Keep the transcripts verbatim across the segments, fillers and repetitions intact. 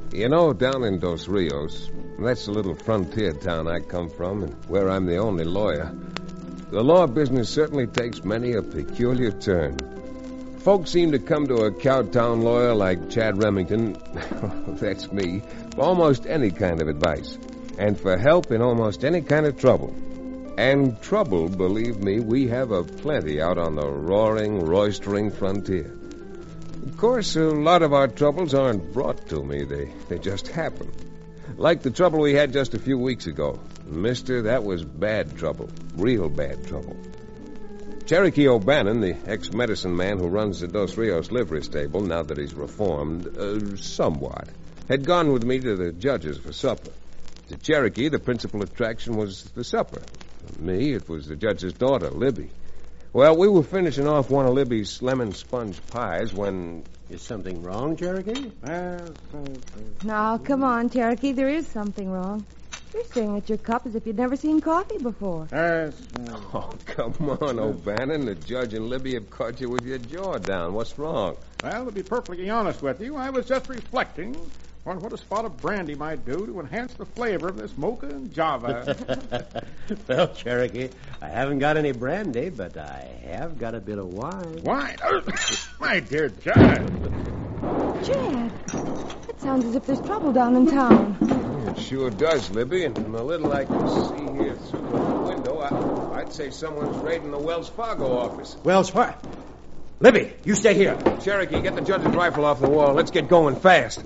You know, down in Dos Rios, that's the little frontier town I come from and where I'm the only lawyer, the law business certainly takes many a peculiar turn. Folks seem to come to a Cowtown lawyer like Chad Remington, that's me, for almost any kind of advice, and for help in almost any kind of trouble. And trouble, believe me, we have a plenty out on the roaring, roistering frontier. Of course, a lot of our troubles aren't brought to me. They, they just happen. Like the trouble we had just a few weeks ago. Mister, that was bad trouble. Real bad trouble. Cherokee O'Bannon, the ex-medicine man who runs the Dos Rios livery stable, now that he's reformed, uh, somewhat, had gone with me to the judge's for supper. To Cherokee, the principal attraction was the supper. For me, it was the judge's daughter, Libby. Well, we were finishing off one of Libby's lemon sponge pies when... Is something wrong, Cherokee? Uh, Now, come on, Cherokee. There is something wrong. You're staring at your cup as if you'd never seen coffee before. uh, Oh, come on, O'Bannon. The judge and Libby have caught you with your jaw down. What's wrong? well, to be perfectly honest with you, I was just reflecting on what a spot of brandy might do to enhance the flavor of this mocha and java. Well, Cherokee, I haven't got any brandy, but I have got a bit of wine. Wine? My dear Chad. Chad, it sounds as if there's trouble down in town. It sure does, Libby, and from the little I can see here through the window, I, I'd say someone's raiding the Wells Fargo office. Wells Fargo? Libby, you stay here. Cherokee, get the judge's rifle off the wall. Let's get going fast.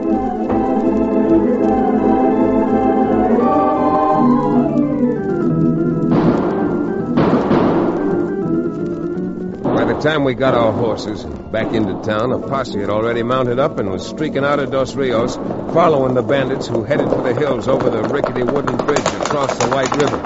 By the time we got our horses back into town, a posse had already mounted up and was streaking out of Dos Rios, following the bandits who headed for the hills over the rickety wooden bridge across the White River.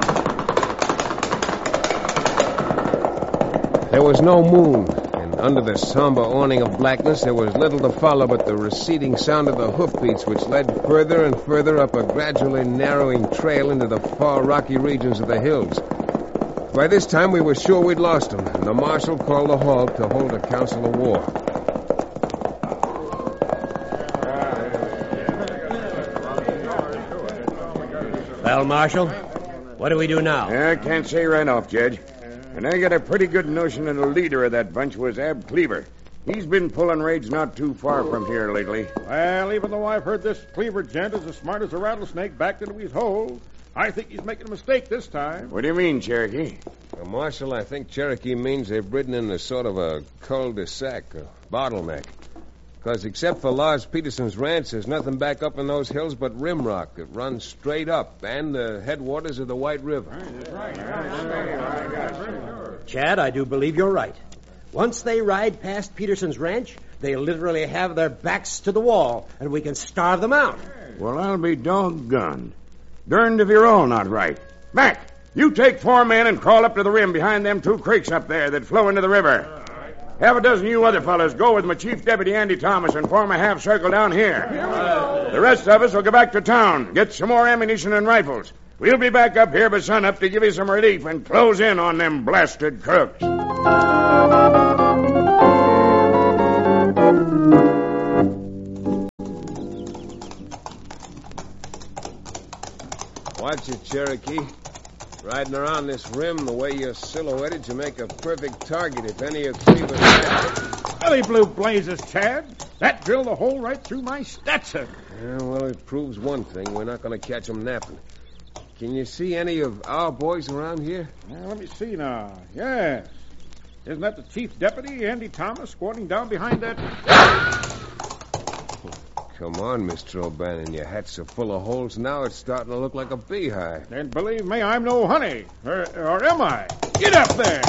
There was no moon, and under the somber awning of blackness there was little to follow but the receding sound of the hoofbeats which led further and further up a gradually narrowing trail into the far rocky regions of the hills. By this time we were sure we'd lost them, and the marshal called a halt to hold a council of war. Well, Marshal, what do we do now? I can't say right off, Judge. And I got a pretty good notion that the leader of that bunch was Ab Cleaver. He's been pulling raids not too far from here lately. Well, even though I've heard this Cleaver gent is as smart as a rattlesnake backed into his hole, I think he's making a mistake this time. What do you mean, Cherokee? Well, Marshal, I think Cherokee means they've ridden in a sort of a cul-de-sac, a bottleneck. Because except for Lars Peterson's ranch, there's nothing back up in those hills but rim rock that runs straight up, and the headwaters of the White River. Chad, I do believe you're right. Once they ride past Peterson's ranch, they literally have their backs to the wall, and we can starve them out. Well, I'll be doggone. Derned if you're all not right. Mac, you take four men and crawl up to the rim behind them two creeks up there that flow into the river. Half a dozen of you other fellas go with my chief deputy, Andy Thomas, and form a half circle down here. The rest of us will go back to town, get some more ammunition and rifles. We'll be back up here by sunup to give you some relief and close in on them blasted crooks. Watch it, Cherokee. Riding around this rim the way you're silhouetted, you make a perfect target if any of Cleveland's men... Belly blue blazes, Chad. That drilled a hole right through my Stetson. Yeah, well, it proves one thing. We're not going to catch them napping. Can you see any of our boys around here? Now, let me see now. Yes. Isn't that the chief deputy, Andy Thomas, squatting down behind that... Come on, Mister O'Bannon. Your hat's so full of holes now it's starting to look like a beehive. And believe me, I'm no honey. Or, or am I? Get up there!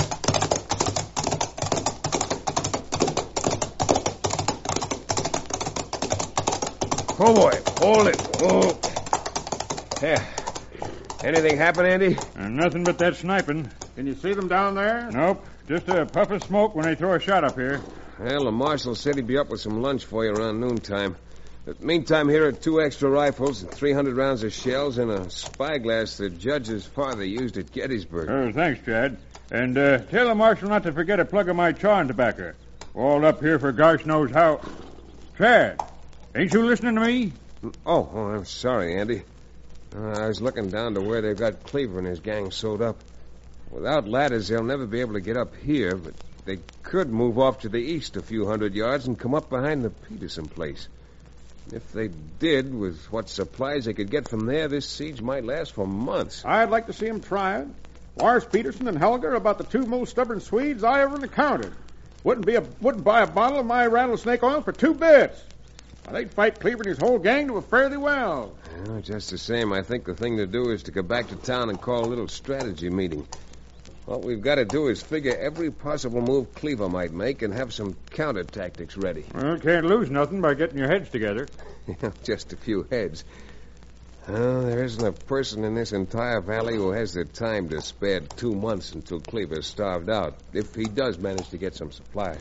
Oh, boy. Hold it. Oh. Yeah. Anything happen, Andy? Uh, nothing but that sniping. Can you see them down there? Nope. Just a puff of smoke when they throw a shot up here. Well, the marshal said he'd be up with some lunch for you around noontime. But meantime, here are two extra rifles, three hundred rounds of shells, and a spyglass the judge's father used at Gettysburg. Oh, thanks, Chad. And uh, tell the marshal not to forget a plug of my chawing tobacco. All up here for gosh knows how... Chad, Ain't you listening to me? Oh, oh I'm sorry, Andy. Uh, I was looking down to where they've got Cleaver and his gang sewed up. Without ladders, they'll never be able to get up here, but they could move off to the east a few hundred yards and come up behind the Peterson place. If they did, with what supplies they could get from there, this siege might last for months. I'd like to see him try it. Lars Peterson and Helga are about the two most stubborn Swedes I ever encountered. Wouldn't be a wouldn't buy a bottle of my rattlesnake oil for two bits. Now, they'd fight Cleaver and his whole gang to a fare thee well. Well, just the same, I think the thing to do is to go back to town and call a little strategy meeting. What we've got to do is figure every possible move Cleaver might make and have some counter tactics ready. Well, can't lose nothing by getting your heads together. Just a few heads. Oh, there isn't a person in this entire valley who has the time to spare two months until Cleaver's starved out, if he does manage to get some supplies.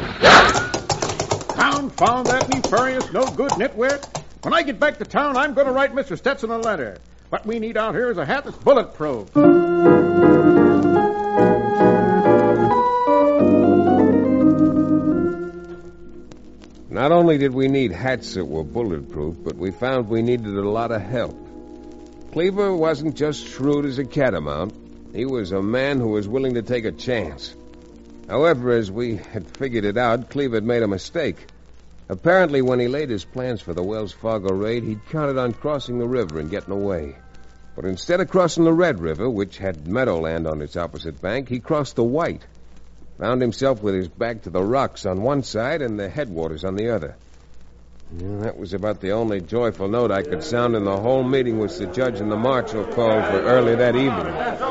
Confound that nefarious, no-good nitwit. When I get back to town, I'm going to write Mister Stetson a letter. What we need out here is a hat that's bulletproof. Not only did we need hats that were bulletproof, but we found we needed a lot of help. Cleaver wasn't just shrewd as a catamount. He was a man who was willing to take a chance. However, as we had figured it out, Cleaver had made a mistake. Apparently, when he laid his plans for the Wells Fargo raid, he'd counted on crossing the river and getting away. But instead of crossing the Red River, which had meadowland on its opposite bank, he crossed the White. Found himself with his back to the rocks on one side and the headwaters on the other. Yeah, that was about the only joyful note I could sound in the whole meeting which the judge and the marshal called for early that evening.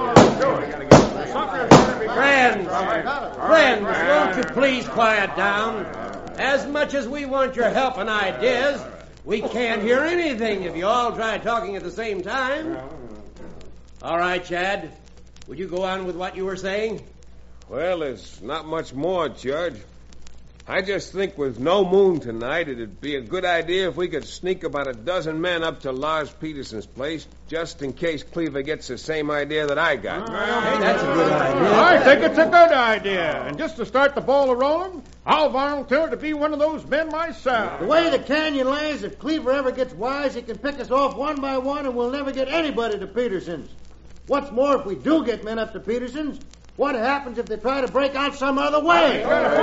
Friends, friends, won't you please quiet down? As much as we want your help and ideas, we can't hear anything if you all try talking at the same time. All right, Chad, would you go on with what you were saying? Well, there's not much more, Judge. I just think with no moon tonight, it'd be a good idea if we could sneak about a dozen men up to Lars Peterson's place, just in case Cleaver gets the same idea that I got. Hey, that's a good idea. I think it's a good idea. And just to start the ball a-rolling, I'll volunteer to be one of those men myself. The way the canyon lays, if Cleaver ever gets wise, he can pick us off one by one, and we'll never get anybody to Peterson's. What's more, if we do get men up to Peterson's, what happens if they try to break out some other way?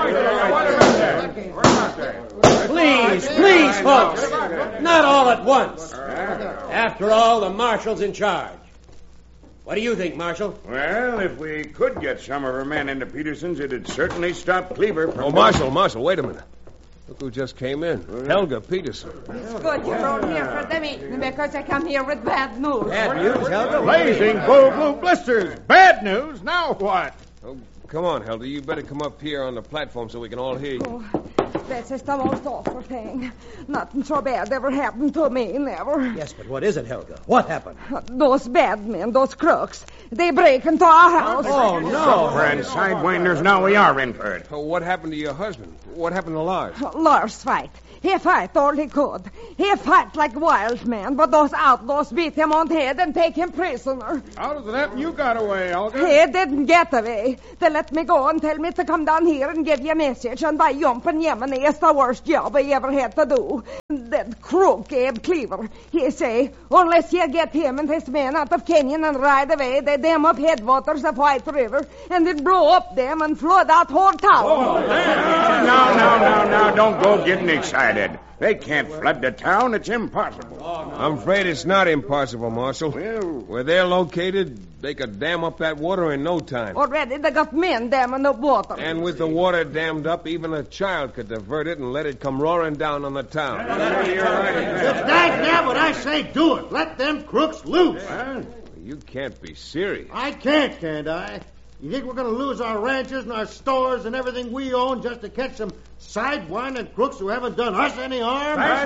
Please, please, folks. Not all at once. After all, the marshal's in charge. What do you think, Marshal? Well, if we could get some of our men into Peterson's, it'd certainly stop Cleaver from... Oh, Marshal, Marshal, wait a minute. Look who just came in. Helga Peterson. It's good you brought here for the meeting because I come here with bad news. Bad news, Helga? Blazing bull blue blisters. Bad news. Now what? Oh, come on, Helga. You better come up here on the platform so we can all hear you. Oh, this is the most awful thing. Nothing so bad ever happened to me, never. Yes, but what is it, Helga? What happened? Those bad men, those crooks, they break into our house. Oh, no. Friends, sidewinders, now we are in for it. Oh, what happened to your husband? What happened to Lars? Lars fight. He fight all he could. He fight like wild man, but those outlaws beat him on the head and take him prisoner. How does it happen you got away, Olga? He didn't get away. They let me go and tell me to come down here and give you a message, and by jumping Yemeni is the worst job I ever had to do. That crook Abe Cleaver, he say, unless you get him and his men out of Kenyon and ride away, they dam up headwaters of White River, and it blow up them and flood out whole town. Oh, now, now, now, now, don't go getting excited. They can't flood the town. It's impossible. I'm afraid it's not impossible, Marshal. Well, where they're located, they could dam up that water in no time. Already they got men damming up water. And with the water dammed up, even a child could divert it and let it come roaring down on the town. If that's not what I say, do it. Let them crooks loose. Huh? You can't be serious. I can't, can't I? You think we're going to lose our ranches and our stores and everything we own just to catch some sidewinding crooks who haven't done us any harm? That's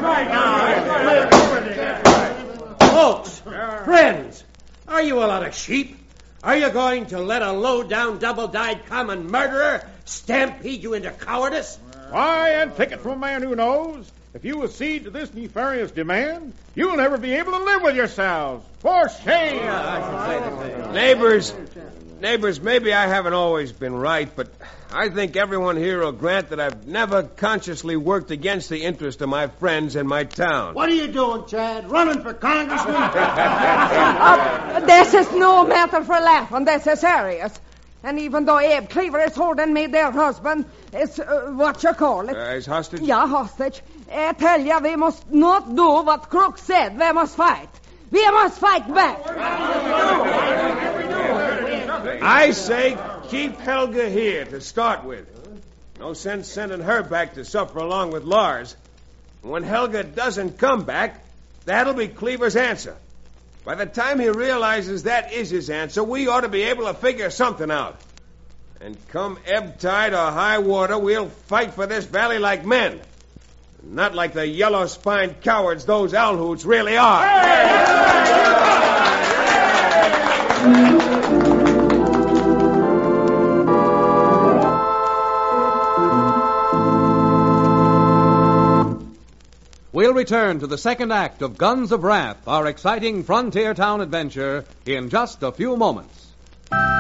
right. Now. Folks, friends, are you a lot of sheep? Are you going to let a low-down, double-dyed common murderer stampede you into cowardice? Why, and take it from a man who knows. If you accede to this nefarious demand, you'll never be able to live with yourselves. For shame! Neighbors, Neighbors, maybe I haven't always been right, but I think everyone here will grant that I've never consciously worked against the interest of my friends in my town. What are you doing, Chad? Running for congressman? uh, this is no matter for laughing. This is serious. And even though Abe Cleaver is holding me their husband, it's uh, what you call it. Uh, is hostage? Yeah, hostage. I tell you, we must not do what Crook said. We must fight. We must fight back. I say keep Helga here to start with. No sense sending her back to suffer along with Lars. When Helga doesn't come back, that'll be Cleaver's answer. By the time he realizes that is his answer, we ought to be able to figure something out. And come ebb tide or high water, we'll fight for this valley like men. Not like the yellow-spined cowards those Alhoots really are. We'll return to the second act of Guns of Wrath, our exciting frontier town adventure, in just a few moments.